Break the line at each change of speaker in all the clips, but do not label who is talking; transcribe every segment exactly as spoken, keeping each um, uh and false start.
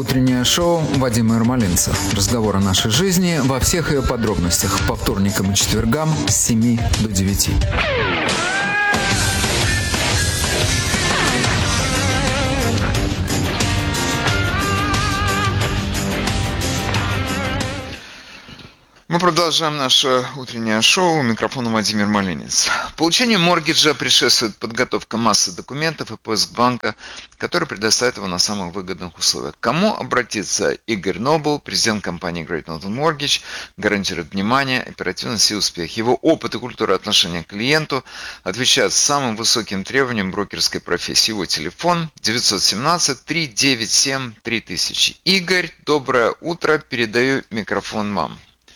Утреннее шоу Вадима Ермолинца. Разговор о нашей жизни во всех ее подробностях. По вторникам и четвергам с семи до девяти.
Мы продолжаем наше утреннее шоу. У микрофона Владимир Малинец. Получению моргиджа предшествует подготовка массы документов и поиск банка, который предоставит его на самых выгодных условиях. К кому обратиться? Игорь Нобл, президент компании Great Northern Mortgage, гарантирует внимание, оперативность и успех. Его опыт и культура отношения к клиенту отвечают самым высоким требованиям брокерской профессии. Его телефон девятьсот семнадцать триста девяносто семь три тысячи. Игорь, доброе утро. Передаю микрофон вам.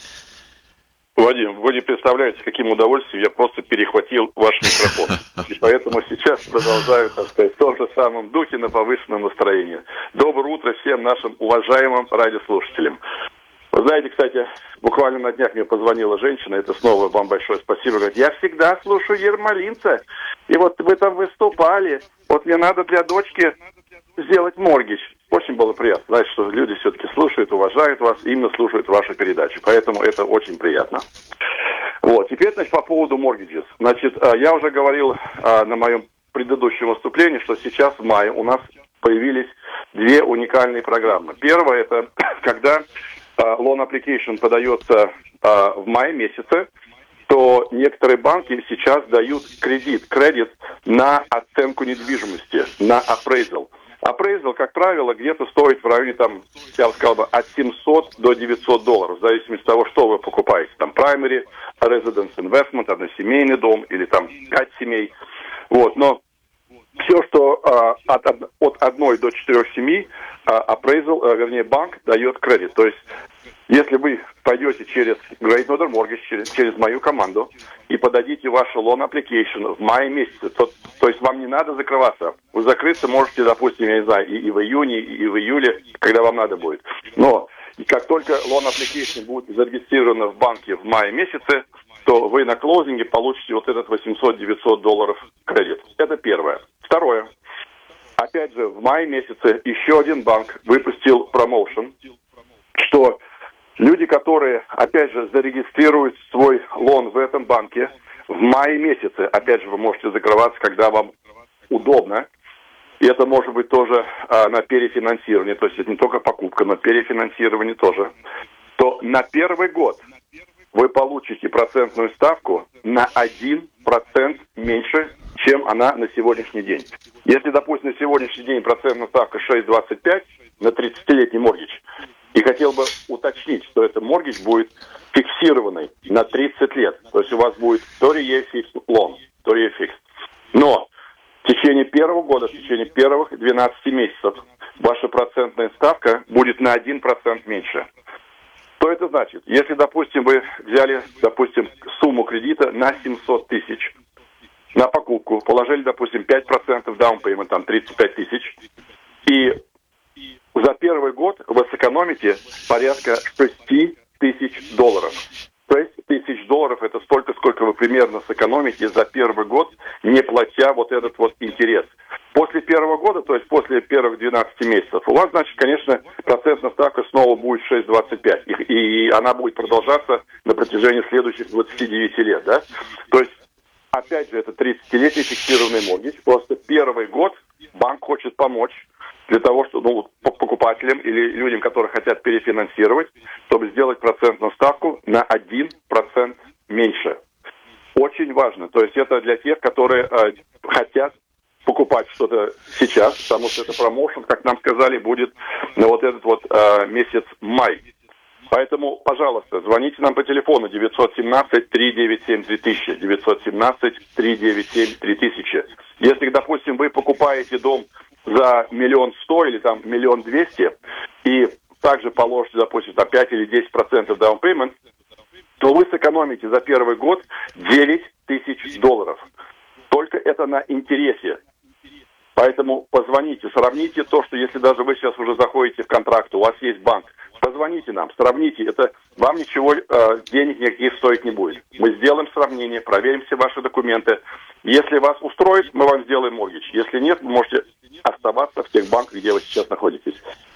Вадим, вы не представляете, каким удовольствием я просто перехватил ваш микрофон. И поэтому сейчас продолжаю, так сказать, в том же самом духе на повышенном настроении. Доброе утро всем нашим уважаемым радиослушателям. Вы знаете, кстати, буквально на днях мне позвонила женщина, это снова вам большое спасибо, говорит, я всегда слушаю Ермолинца, и вот вы там выступали, вот мне надо для дочки сделать моргидж. Очень было приятно, знаете, что люди все-таки слушают, уважают вас, именно слушают вашу передачу. Поэтому это очень приятно. Вот, теперь, значит, по поводу моргиджес. Значит, я уже говорил на моем предыдущем выступлении, что сейчас в мае у нас появились две уникальные программы. Первая, это когда loan application подается в мае месяце, то некоторые банки сейчас дают кредит, кредит на оценку недвижимости, на appraisal. Appraisal, как правило, где-то стоит в районе, там, я бы сказал, бы, от семьсот до девятисот долларов, в зависимости от того, что вы покупаете. Там, primary, residence investment, односемейный дом или там пять семей. Вот, но все, что а, от, от одной до четырех семей, а, appraisal, а, вернее, банк дает кредит. То есть, если вы пойдете через Great Northern Mortgage, через, через мою команду, и подадите вашу loan application в мае месяце, то, то есть вам не надо закрываться. Вы закрыться можете, допустим, я не знаю, и, и в июне, и в июле, когда вам надо будет. Но и как только loan application будет зарегистрирована в банке в мае месяце, то вы на клоузинге получите вот этот восемьсот-девятьсот долларов кредит. Это первое. Второе. Опять же, в мае месяце еще один банк выпустил промоушен, что люди, которые, опять же, зарегистрируют свой лон в этом банке, в мае месяце, опять же, вы можете закрываться, когда вам удобно. И это может быть тоже а, на перефинансирование, то есть это не только покупка, но перефинансирование тоже. То на первый год вы получите процентную ставку на один процент меньше, чем она на сегодняшний день. Если, допустим, на сегодняшний день процентная ставка шесть целых двадцать пять на тридцатилетний моргидж, и хотел бы уточнить, что это моргидж будет фиксированный на тридцать лет. То есть у вас будет тридцать year fixed loan, тридцать year fixed. Но в течение первого года, в течение первых двенадцати месяцев ваша процентная ставка будет на один процент меньше. Что это значит? Если, допустим, вы взяли, допустим, сумму кредита на семьсот тысяч на покупку, положили, допустим, пять процентов down payment, там тридцать пять тысяч, и за первый год вы сэкономите порядка шесть тысяч долларов. шесть тысяч долларов – это столько, сколько вы примерно сэкономите за первый год, не платя вот этот вот интерес. После первого года, то есть после первых двенадцати месяцев, у вас, значит, конечно, процентная ставка снова будет шесть целых двадцать пять. И, и она будет продолжаться на протяжении следующих двадцати девяти лет, да? То есть, опять же, это тридцатилетний фиксированный моргидж. Просто первый год банк хочет помочь для того, чтобы, ну, покупателям или людям, которые хотят перефинансировать, чтобы сделать процентную ставку на один процент меньше. Очень важно. То есть это для тех, которые э, хотят покупать что-то сейчас, потому что это промоушен, как нам сказали, будет на вот этот вот э, месяц май. Поэтому, пожалуйста, звоните нам по телефону девятьсот семнадцать триста девяносто семь три тысячи, девятьсот семнадцать триста девяносто семь три тысячи. Если, допустим, вы покупаете дом за миллион сто или там миллион двести и также положите, допустим, на пять или десять процентов down payment, то вы сэкономите за первый год девять тысяч долларов. Только это на интересе. Поэтому позвоните, сравните то, что если даже вы сейчас уже заходите в контракт, у вас есть банк, позвоните нам, сравните. Это вам ничего, э, денег никаких стоить не будет. Мы сделаем сравнение, проверим все ваши документы. Если вас устроит, мы вам сделаем моргидж. Если нет, вы можете оставаться в тех банках, где вы сейчас находитесь.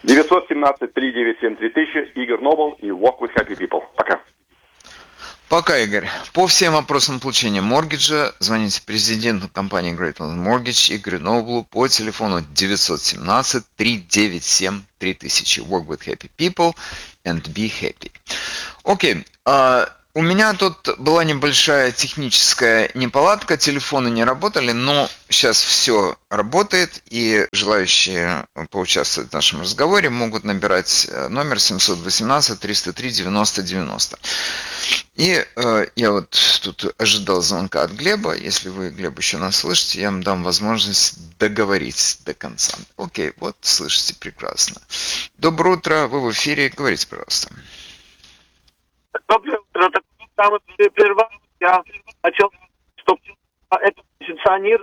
девятьсот семнадцать три девять семь три тысячи, Игорь Нобл и Walk with Happy People. Пока.
Пока, Игорь. По всем вопросам получения моргиджа звоните президенту компании Great London Mortgage Игорю Ноблу по телефону девятьсот семнадцать три девять семь три тысячи. Work with happy people and be happy. Окей. Okay. У меня тут была небольшая техническая неполадка, телефоны не работали, но сейчас все работает, и желающие поучаствовать в нашем разговоре могут набирать номер семь один восемь триста три девяносто девяносто. И э, я вот тут ожидал звонка от Глеба. Если вы, Глеб, еще нас слышите, я вам дам возможность договорить до конца. Окей, вот слышите прекрасно. Доброе утро, вы в эфире, говорите, пожалуйста.
Доброе утро. Там прервал, я хотел, чтобы это кондиционер,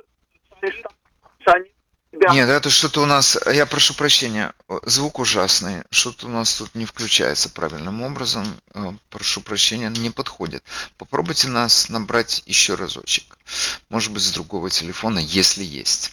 Нет, это что-то у нас, я прошу прощения, звук ужасный, что-то у нас тут не включается правильным образом, прошу прощения, не подходит. Попробуйте нас набрать еще разочек, может быть, с другого телефона, если есть.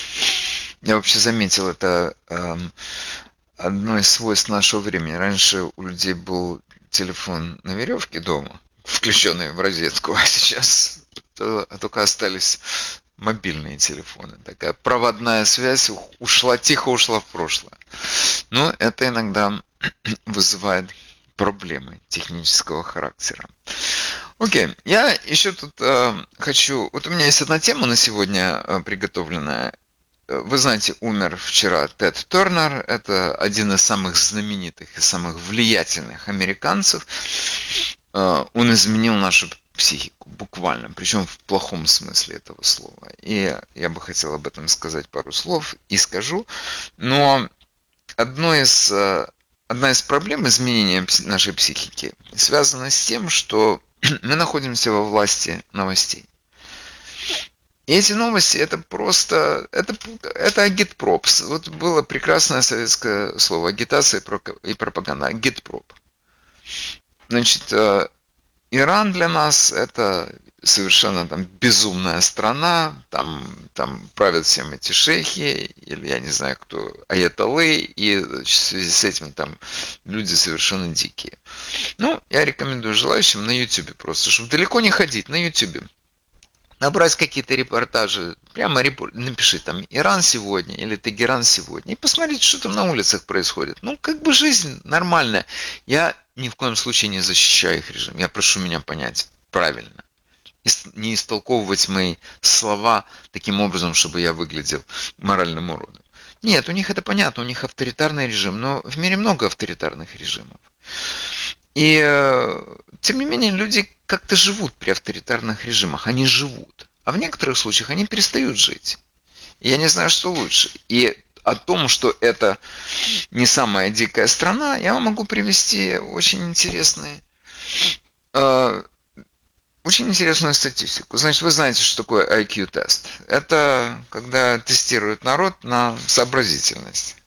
Я вообще заметил, это э, одно из свойств нашего времени. Раньше у людей был телефон на веревке дома, включенный в розетку, а сейчас только остались мобильные телефоны. Такая проводная связь ушла, тихо ушла в прошлое. Но это иногда вызывает проблемы технического характера. Окей, я еще тут э, хочу... Вот у меня есть одна тема на сегодня э, приготовленная. Вы знаете, умер вчера Тед Тернер. Это один из самых знаменитых и самых влиятельных американцев. Э, он изменил нашу психику, буквально, причем в плохом смысле этого слова. И я бы хотел об этом сказать пару слов, и скажу. Но одно из, одна из проблем изменения нашей психики связана с тем, что мы находимся во власти новостей. И эти новости, это просто, это, это агитпроп. Вот было прекрасное советское слово, агитация и пропаганда, агитпроп. Значит, Иран для нас это совершенно там безумная страна, там, там правят всем эти шейхи, или я не знаю кто, аятоллы, и в связи с этим там люди совершенно дикие. Ну, я рекомендую желающим на ютубе просто, чтобы далеко не ходить, на ютубе. Набрать какие-то репортажи, прямо репор... напиши там Иран сегодня или Тегеран сегодня, и посмотреть, что там на улицах происходит. Ну, как бы жизнь нормальная. Я ни в коем случае не защищаю их режим. Я прошу меня понять правильно. Не истолковывать мои слова таким образом, чтобы я выглядел моральным уродом. Нет, у них это понятно, у них авторитарный режим, но в мире много авторитарных режимов. И, тем не менее, люди как-то живут при авторитарных режимах. Они живут. А в некоторых случаях они перестают жить. И я не знаю, что лучше. И о том, что это не самая дикая страна, я вам могу привести очень интересные, э, очень интересную статистику. Значит, вы знаете, что такое ай кью-тест. Это когда тестируют народ на сообразительность.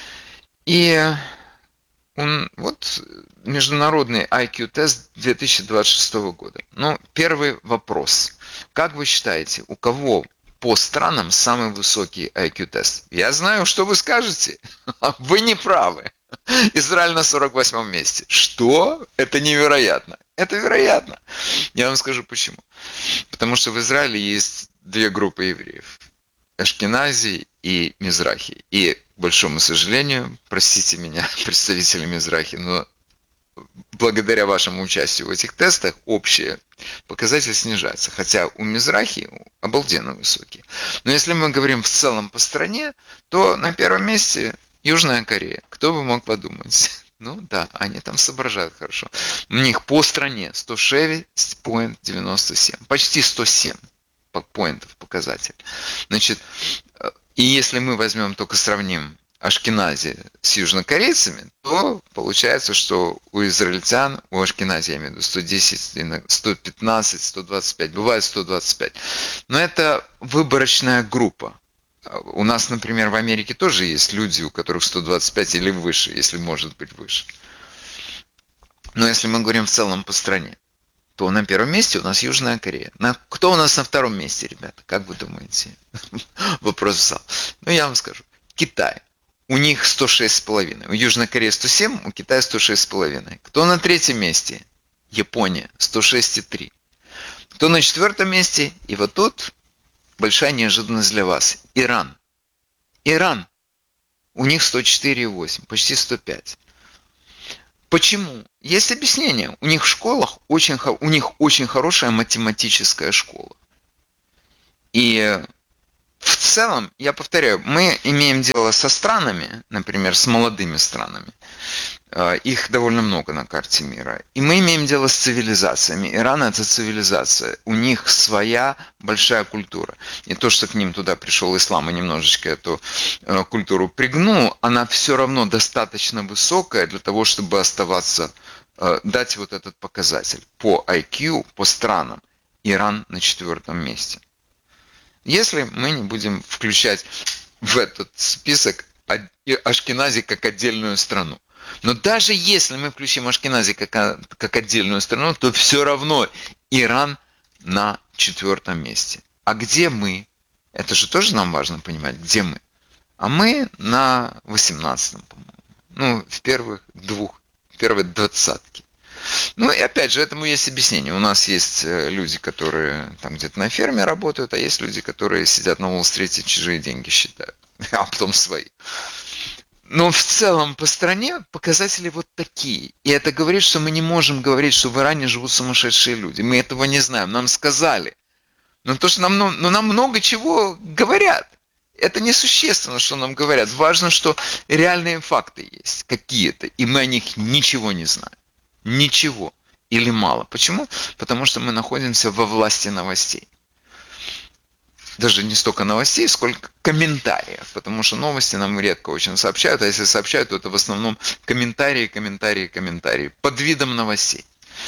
И он, вот международный ай кью-тест две тысячи двадцать шестого года. Ну, первый вопрос. Как вы считаете, у кого по странам самый высокий ай кью-тест? Я знаю, что вы скажете. Вы не правы. Израиль на сорок восьмом месте. Что? Это невероятно. Это вероятно. Я вам скажу почему. Потому что в Израиле есть две группы евреев. Ашкенази и Мизрахи. И, к большому сожалению, простите меня, представители Мизрахи, но благодаря вашему участию в этих тестах общие показатели снижаются. Хотя у Мизрахи обалденно высокие. Но если мы говорим в целом по стране, то на первом месте Южная Корея. Кто бы мог подумать? Ну да, они там соображают хорошо. У них по стране сто шесть целых девяносто семь. Почти сто семь поинтов показатель. Значит, и если мы возьмем, только сравним Ашкенази с южнокорейцами, то получается, что у израильтян, у Ашкенази, я имею в виду, сто десять, сто пятнадцать, сто двадцать пять, бывает сто двадцать пять. Но это выборочная группа. У нас, например, в Америке тоже есть люди, у которых сто двадцать пять или выше, если может быть выше. Но если мы говорим в целом по стране, то на первом месте у нас Южная Корея. На, кто у нас на втором месте, ребята? Как вы думаете? Вопрос в зал. Ну, я вам скажу. Китай. у них сто шесть с половиной. У Южной Кореи сто семь, у Китая сто шесть с половиной. Кто на третьем месте? Япония, сто шесть и три. Кто на четвертом месте? И вот тут большая неожиданность для вас. Иран. Иран. У них сто четыре и восемь, почти сто пять. Почему? Есть объяснение. У них в школах очень, у них очень хорошая математическая школа. И в целом, я повторяю, мы имеем дело со странами, например, с молодыми странами. Их довольно много на карте мира. И мы имеем дело с цивилизациями. Иран – это цивилизация. У них своя большая культура. И то, что к ним туда пришел ислам и немножечко эту культуру пригнул, она все равно достаточно высокая для того, чтобы оставаться, дать вот этот показатель. По ай кью, по странам, Иран на четвертом месте. Если мы не будем включать в этот список Ашкенази как отдельную страну. Но даже если мы включим Ашкенази как, как отдельную страну, то все равно Иран на четвертом месте. А где мы? Это же тоже нам важно понимать, где мы. А мы на восемнадцатом, по-моему. Ну, в первых двух, в первой двадцатке. Ну и опять же, этому есть объяснение. У нас есть люди, которые там где-то на ферме работают, а есть люди, которые сидят на Уолл-стрите, чужие деньги считают, а потом свои. Но в целом по стране показатели вот такие. И это говорит, что мы не можем говорить, что в Иране живут сумасшедшие люди. Мы этого не знаем, нам сказали. Но то, что нам, ну, нам много чего говорят. Это несущественно, что нам говорят. Важно, что реальные факты есть какие-то, и мы о них ничего не знаем. Ничего или мало. Почему? Потому что мы находимся во власти новостей. Даже не столько новостей, сколько комментариев. Потому что новости нам редко очень сообщают, а если сообщают, то это в основном комментарии, комментарии, комментарии. Под видом новостей.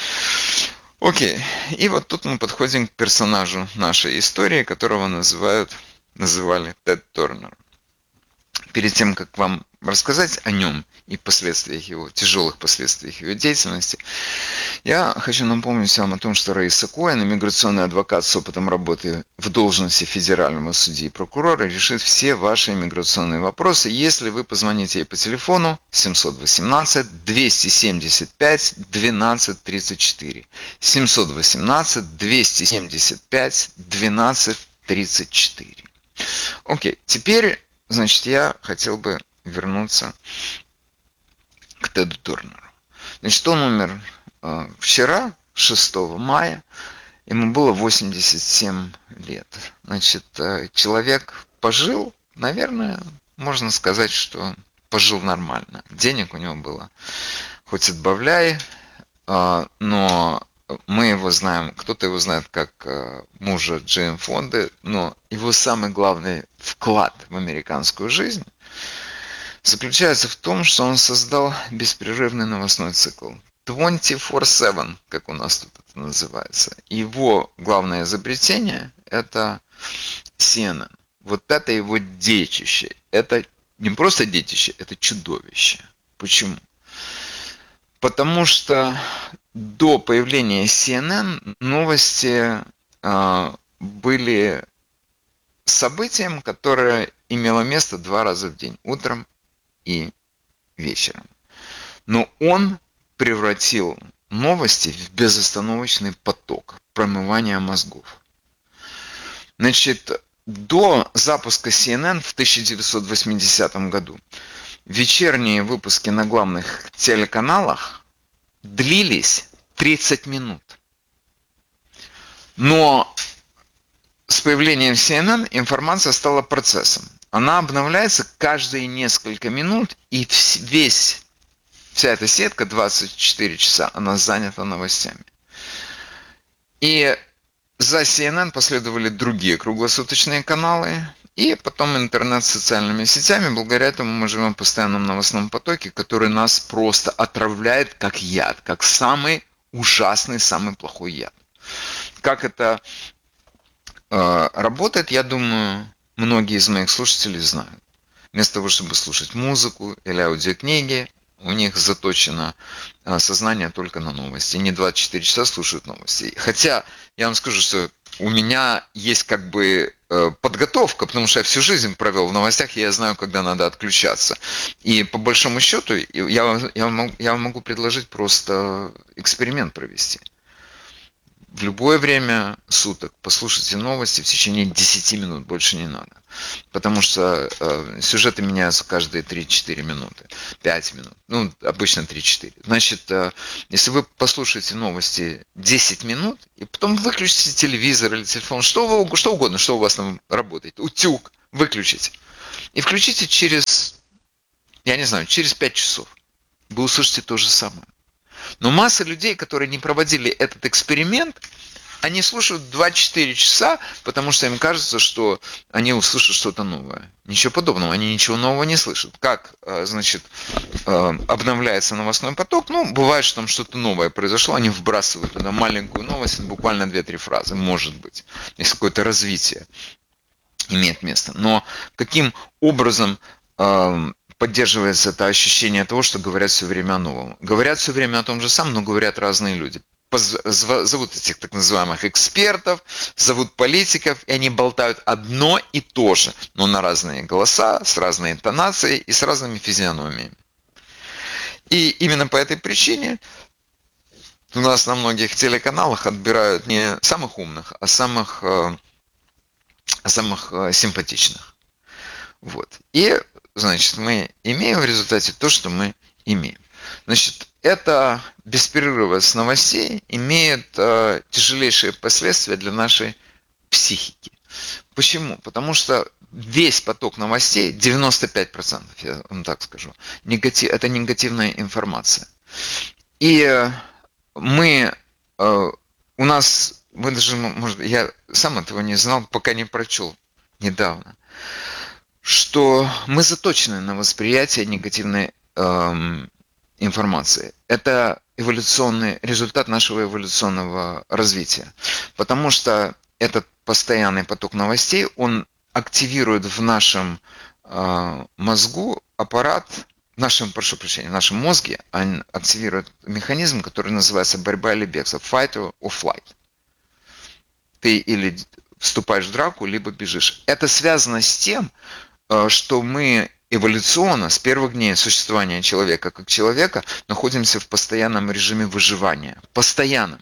Окей. И вот тут мы подходим к персонажу нашей истории, которого называют, называли Тед Турнер. Перед тем, как вам рассказать о нем и последствиях его, тяжелых последствиях его деятельности, я хочу напомнить вам о том, что Раиса Коэн, иммиграционный адвокат с опытом работы в должности федерального судьи и прокурора, решит все ваши иммиграционные вопросы, если вы позвоните ей по телефону семьсот восемнадцать двести семьдесят пять двенадцать тридцать четыре. семьсот восемнадцать двести семьдесят пять двенадцать тридцать четыре. Окей, теперь, значит, я хотел бы вернуться к Теду Турнеру. Значит, он умер э, вчера, шестого мая, ему было восемьдесят семь лет. Значит, э, человек пожил, наверное, можно сказать, что пожил нормально. Денег у него было хоть отбавляй, э, но мы его знаем, кто-то его знает как э, мужа Джейн Фонды, но его самый главный вклад в американскую жизнь заключается в том, что он создал беспрерывный новостной цикл. двадцать четыре семь, как у нас тут это называется. Его главное изобретение – это си эн эн. Вот это его детище. Это не просто детище, это чудовище. Почему? Потому что до появления си эн эн новости э, были событием, которое имело место два раза в день, утром и вечером. Но он превратил новости в безостановочный поток промывания мозгов. Значит, до запуска си эн эн в тысяча девятьсот восьмидесятом году вечерние выпуски на главных телеканалах длились тридцать минут. Но с появлением си эн эн информация стала процессом. Она обновляется каждые несколько минут, и весь, вся эта сетка, двадцать четыре часа, она занята новостями. И за си эн эн последовали другие круглосуточные каналы, и потом интернет с социальными сетями. Благодаря этому мы живем в постоянном новостном потоке, который нас просто отравляет как яд, как самый ужасный, самый плохой яд. Как это э, работает, я думаю, многие из моих слушателей знают. Вместо того, чтобы слушать музыку или аудиокниги, у них заточено сознание только на новости. Не двадцать четыре часа слушают новости. Хотя, я вам скажу, что у меня есть как бы подготовка, потому что я всю жизнь провел в новостях, и я знаю, когда надо отключаться. И по большому счету я, я, могу, я могу предложить просто эксперимент провести. В любое время суток послушайте новости в течение десяти минут, больше не надо. Потому что э, сюжеты меняются каждые три-четыре минуты, пять минут, ну, обычно три-четыре. Значит, э, если вы послушаете новости десять минут, и потом выключите телевизор или телефон, что, вы, что угодно, что у вас там работает, утюг, выключите. И включите через, я не знаю, через пять часов. Вы услышите то же самое. Но масса людей, которые не проводили этот эксперимент, они слушают два-четыре часа, потому что им кажется, что они услышат что-то новое. Ничего подобного, они ничего нового не слышат. Как, значит, обновляется новостной поток? Ну, бывает, что там что-то новое произошло, они вбрасывают туда маленькую новость, буквально две-три фразы, может быть, если какое-то развитие имеет место. Но каким образом поддерживается это ощущение того, что говорят все время о новом? Говорят все время о том же самом, но говорят разные люди. Зовут этих так называемых экспертов, зовут политиков, и они болтают одно и то же, но на разные голоса, с разной интонацией и с разными физиономиями. И именно по этой причине у нас на многих телеканалах отбирают не самых умных, а самых, а самых симпатичных. Вот. И, значит, мы имеем в результате то, что мы имеем. Значит, это беспрерывность новостей имеет э, тяжелейшие последствия для нашей психики. Почему? Потому что весь поток новостей, девяносто пять процентов, я вам так скажу, негатив, это негативная информация. И э, мы, э, у нас, мы даже, может, я сам этого не знал, пока не прочел недавно, что мы заточены на восприятие негативной э, информации. Это эволюционный результат нашего эволюционного развития. Потому что этот постоянный поток новостей, он активирует в нашем э, мозгу аппарат, в нашем, прошу прощения, в нашем мозге, он активирует механизм, который называется борьба или бегство, fight or flight. Ты или вступаешь в драку, либо бежишь. Это связано с тем, э, что мы эволюционно, с первых дней существования человека как человека, находимся в постоянном режиме выживания. Постоянно.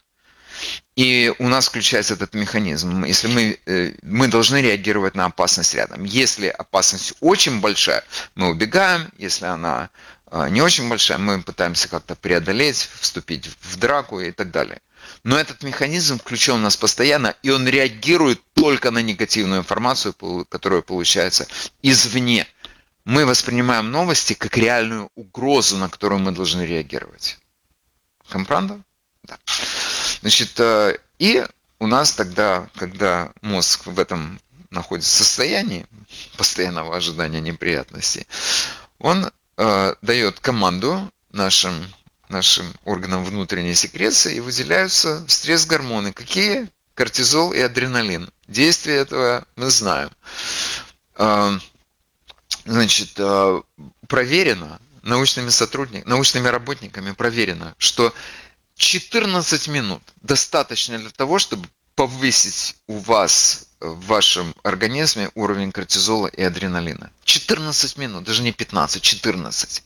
И у нас включается этот механизм. Если мы, мы должны реагировать на опасность рядом. Если опасность очень большая, мы убегаем. Если она не очень большая, мы пытаемся как-то преодолеть, вступить в драку и так далее. Но этот механизм включен у нас постоянно, и он реагирует только на негативную информацию, которая получается извне. Мы воспринимаем новости как реальную угрозу, на которую мы должны реагировать. Компрандо? Да. Значит, и у нас тогда, когда мозг в этом находится в состоянии постоянного ожидания неприятностей, он э, дает команду нашим, нашим органам внутренней секреции, и выделяются стресс-гормоны. Какие? Кортизол и адреналин. Действие этого мы знаем. Э, Значит, проверено научными сотрудниками, научными работниками проверено, что четырнадцать минут достаточно для того, чтобы повысить у вас в вашем организме уровень кортизола и адреналина. четырнадцать минут, даже не пятнадцать, четырнадцать.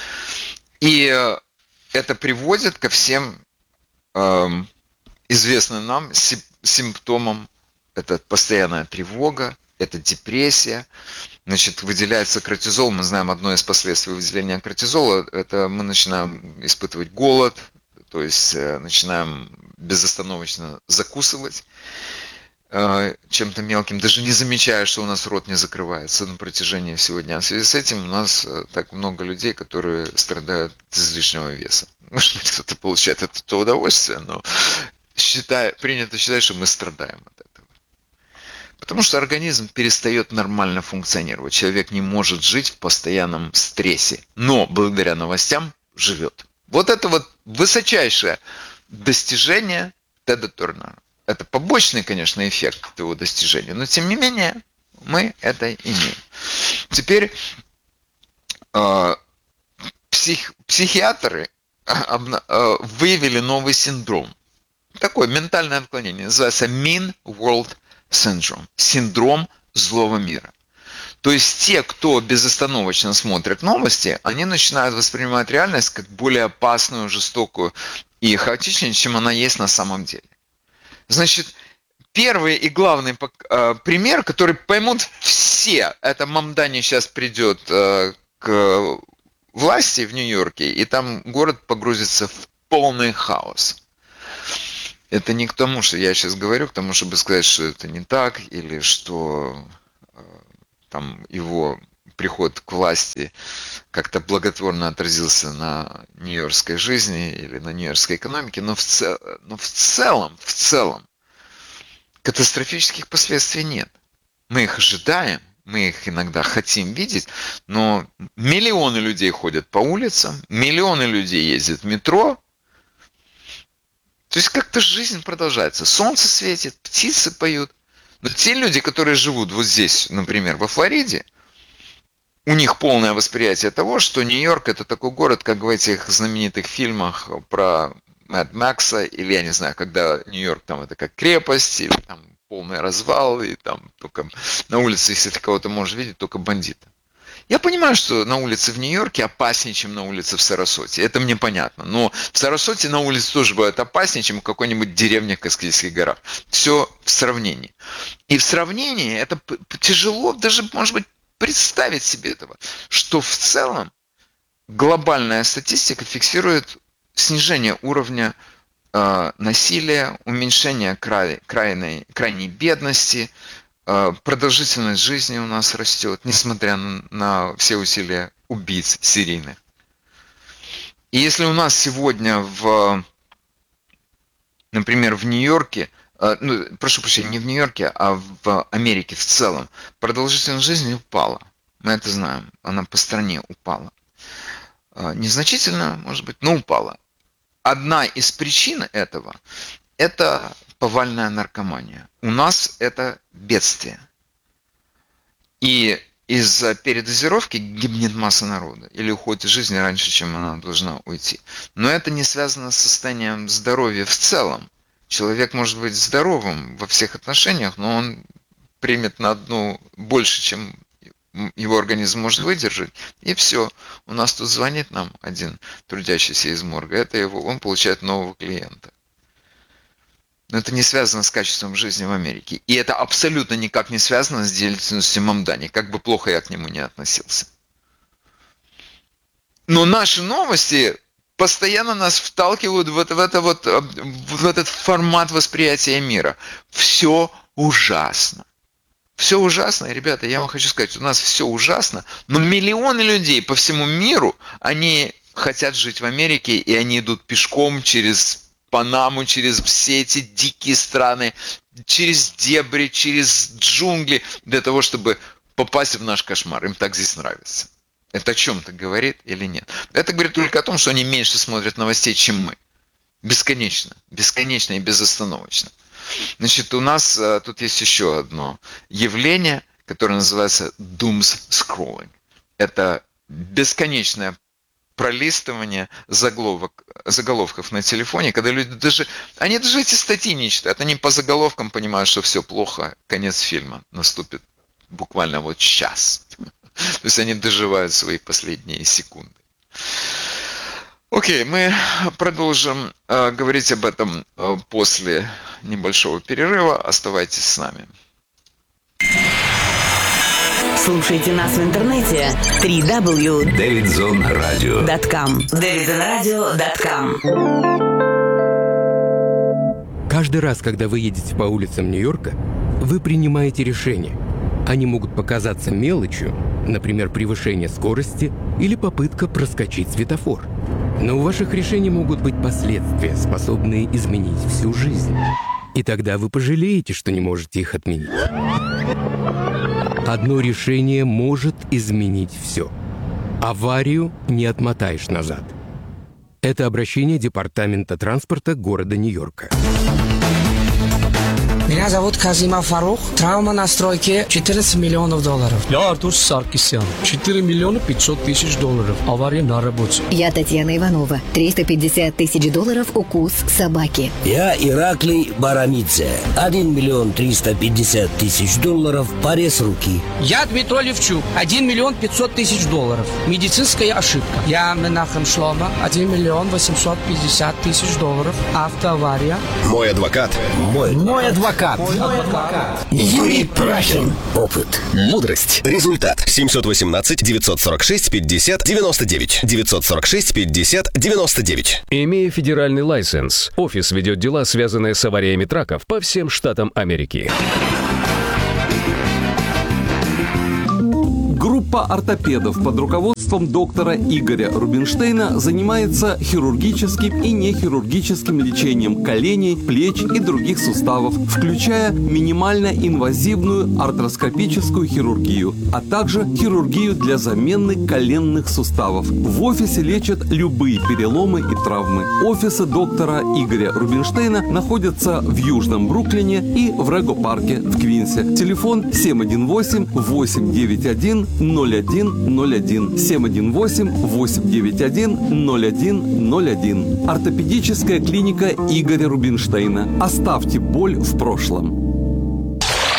И это приводит ко всем э, известным нам симптомам. Это постоянная тревога, это депрессия. Значит, выделяется кортизол, мы знаем одно из последствий выделения кортизола, это мы начинаем испытывать голод, то есть начинаем безостановочно закусывать э, чем-то мелким, даже не замечая, что у нас рот не закрывается на протяжении всего дня. В связи с этим у нас так много людей, которые страдают от излишнего веса. Может быть, кто-то получает от этого удовольствие, но считай, принято считать, что мы страдаем от этого. Потому что организм перестает нормально функционировать. Человек не может жить в постоянном стрессе, но благодаря новостям живет. Вот это вот высочайшее достижение Теда Турнера. Это побочный, конечно, эффект его достижения, но тем не менее мы это имеем. Теперь э, псих, психиатры э, э, выявили новый синдром. такое ментальное отклонение, называется Mean World Syndrome, синдром злого мира. То есть те, кто безостановочно смотрит новости, они начинают воспринимать реальность как более опасную, жестокую и хаотичнее, чем она есть на самом деле. Значит, первый и главный пример, который поймут все, это Мамдани сейчас придет к власти в Нью-Йорке, и там город погрузится в полный хаос. Это не к тому, что я сейчас говорю, к тому, чтобы сказать, что это не так, или что там его приход к власти как-то благотворно отразился на нью-йоркской жизни или на нью-йоркской экономике, но в, цел, но в целом, в целом катастрофических последствий нет. Мы их ожидаем, мы их иногда хотим видеть, но миллионы людей ходят по улицам, миллионы людей ездят в метро. То есть как-то жизнь продолжается. Солнце светит, птицы поют. Но те люди, которые живут вот здесь, например, во Флориде, у них полное восприятие того, что Нью-Йорк это такой город, как в этих знаменитых фильмах про Мэд Макса, или я не знаю, когда Нью-Йорк там это как крепость, или там полный развал, и там только на улице, если ты кого-то можешь видеть, только бандиты. Я понимаю, что на улице в Нью-Йорке опаснее, чем на улице в Сарасоте. Это мне понятно. Но в Сарасоте на улице тоже бывает опаснее, чем в какой-нибудь деревне в Каскильских горах. Все в сравнении. И в сравнении это тяжело даже, может быть, представить себе этого. Что в целом глобальная статистика фиксирует снижение уровня э, насилия, уменьшение край, крайней, крайней бедности, продолжительность жизни у нас растет, несмотря на все усилия убийц серийных. И если у нас сегодня в, например, в Нью-Йорке, ну, прошу прощения, не в Нью-Йорке, а в Америке в целом, продолжительность жизни упала. Мы это знаем, она по стране упала. Незначительно, может быть, но упала. Одна из причин этого – это повальная наркомания. У нас это бедствие. И из-за передозировки гибнет масса народа или уходит из жизни раньше, чем она должна уйти. Но это не связано с состоянием здоровья в целом. Человек может быть здоровым во всех отношениях, но он примет на одну больше, чем его организм может выдержать, и все. У нас тут звонит нам один трудящийся из морга, это его, он получает нового клиента. Но это не связано с качеством жизни в Америке. И это абсолютно никак не связано с деятельностью Мамдани, как бы плохо я к нему не относился. Но наши новости постоянно нас вталкивают в, это, в, это вот, в этот формат восприятия мира. Все ужасно. Все ужасно, ребята, я вам хочу сказать, у нас все ужасно, но миллионы людей по всему миру, они хотят жить в Америке, и они идут пешком через Панаму, через все эти дикие страны, через дебри, через джунгли, для того, чтобы попасть в наш кошмар. Им так здесь нравится. Это о чем-то говорит или нет? Это говорит только о том, что они меньше смотрят новостей, чем мы. Бесконечно. Бесконечно и безостановочно. Значит, у нас а, тут есть еще одно явление, которое называется doomscrolling. Это бесконечное пролистывание заголовок, заголовков на телефоне, когда люди даже, они даже эти статьи не читают, они по заголовкам понимают, что все плохо, конец фильма наступит буквально вот сейчас. То есть они доживают свои последние секунды. Окей, мы продолжим э, говорить об этом э, после небольшого перерыва. Оставайтесь с нами.
Слушайте нас в интернете дабл ю дабл ю дабл ю точка дэвидзон радио точка ком дэвидзон радио точка ком.
Каждый раз, когда вы едете по улицам Нью-Йорка, вы принимаете решения. Они могут показаться мелочью, например, превышение скорости или попытка проскочить светофор. Но у ваших решений могут быть последствия, способные изменить всю жизнь. И тогда вы пожалеете, что не можете их отменить. Одно решение может изменить все. Аварию не отмотаешь назад. Это обращение Департамента транспорта города Нью-Йорка.
Меня зовут Казимов Фарух. Травма на стройке четырнадцать миллионов долларов.
Я Артур Саркисян. четыре миллиона пятьсот тысяч долларов. Авария на работе.
Я Татьяна Иванова. триста пятьдесят тысяч долларов укус собаки.
Я Ираклий Барамидзе. один миллион триста пятьдесят тысяч долларов. Порез руки.
Я Дмитрий Левчук. один миллион пятьсот тысяч долларов. Медицинская ошибка. Я Менахем Шлома. один миллион восемьсот пятьдесят тысяч долларов. Автоавария.
Мой адвокат.
Мой,
Мой адвокат. Мой адвокат.
Юрий Прахин. Опыт.
Мудрость. Результат. семьсот восемнадцать девятьсот сорок шесть пятьдесят девяносто девять. девятьсот сорок шесть пятьдесят девяносто девять.
Имея федеральный лайсенс, офис ведет дела, связанные с авариями траков по всем штатам Америки.
Группа ортопедов под руководством доктора Игоря Рубинштейна занимается хирургическим и нехирургическим лечением коленей, плеч и других суставов, включая минимально инвазивную артроскопическую хирургию, а также хирургию для замены коленных суставов. В офисе лечат любые переломы и травмы. Офисы доктора Игоря Рубинштейна находятся в Южном Бруклине и в Рего-парке в Квинсе. Телефон семь один восемь восемь девять один ноль один ноль один. семь один восемь восемь девять один ноль один ноль один. Ортопедическая клиника Игоря Рубинштейна. Оставьте боль в прошлом.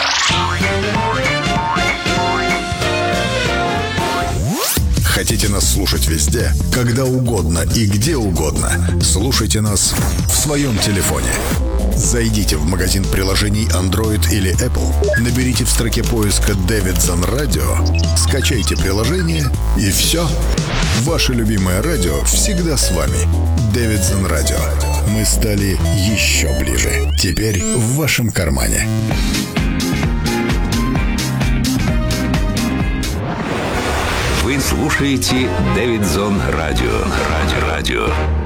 Хотите нас слушать везде, когда угодно и где угодно? Слушайте нас в своем телефоне. Зайдите в магазин приложений Android или Apple, наберите в строке поиска «Дэвидсон Радио», скачайте приложение и все. Ваше любимое радио всегда с вами. Дэвидсон Радио. Мы стали еще ближе. Теперь в вашем кармане.
Вы слушаете Дэвидсон Радио. Радио. Радио.